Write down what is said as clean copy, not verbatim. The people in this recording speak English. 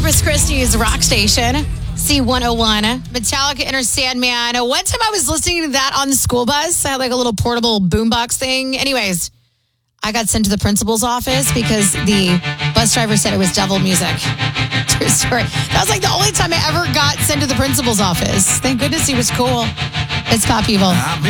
Corpus Christi's rock station, C101. Metallica, Enter Sandman. One time I was listening to that on the school bus. I had like a little portable boombox thing. Anyways, I got sent to the principal's office because the bus driver said it was devil music. True story. That was like the only time I ever got sent to the principal's office. Thank goodness he was cool. It's Pop Evil.